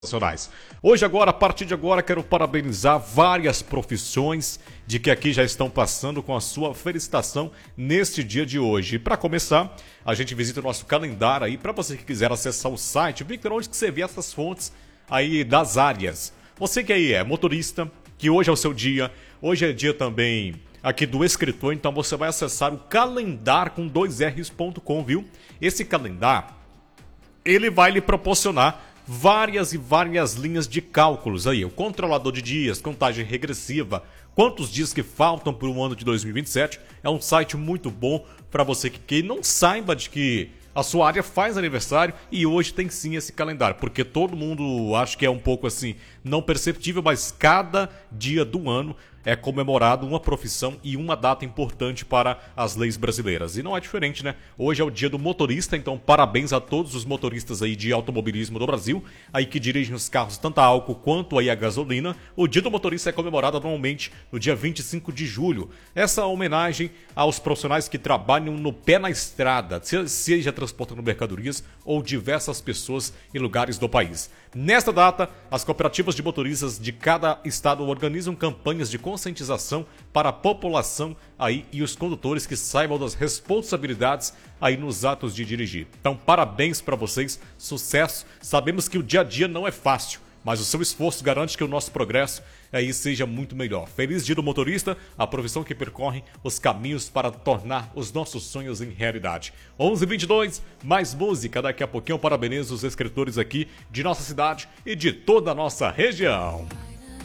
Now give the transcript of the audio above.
Nacionais. Hoje agora, a partir de agora, quero parabenizar várias profissões de que aqui já estão passando com a sua felicitação neste dia de hoje. E para começar, a gente visita o nosso calendário aí, para você que quiser acessar o site, Victor, onde que você vê essas fontes aí das áreas. Você que aí é motorista, que hoje é o seu dia, hoje é dia também aqui do escritor, então você vai acessar o calendário com 2rs.com, viu? Esse calendário, ele vai lhe proporcionar várias e várias linhas de cálculos aí, o controlador de dias, contagem regressiva, quantos dias que faltam para o ano de 2027, é um site muito bom para você que não saiba de que a sua área faz aniversário e hoje tem sim esse calendário, porque todo mundo acha que é um pouco assim, não perceptível, mas cada dia do ano é comemorado uma profissão e uma data importante para as leis brasileiras. E não é diferente, né? Hoje é o dia do motorista, então parabéns a todos os motoristas aí de automobilismo do Brasil, aí que dirigem os carros tanto a álcool quanto aí a gasolina. O dia do motorista é comemorado anualmente no dia 25 de julho. Essa homenagem aos profissionais que trabalham no pé na estrada, seja transportando mercadorias ou diversas pessoas em lugares do país. Nesta data, as cooperativas de motoristas de cada estado organizam campanhas de conscientização para a população aí e os condutores que saibam das responsabilidades aí nos atos de dirigir. Então, parabéns para vocês, sucesso. Sabemos que o dia a dia não é fácil, mas o seu esforço garante que o nosso progresso aí seja muito melhor. Feliz dia do motorista, a profissão que percorre os caminhos para tornar os nossos sonhos em realidade. 11h22, mais música. Daqui a pouquinho eu parabenizo os escritores aqui de nossa cidade e de toda a nossa região.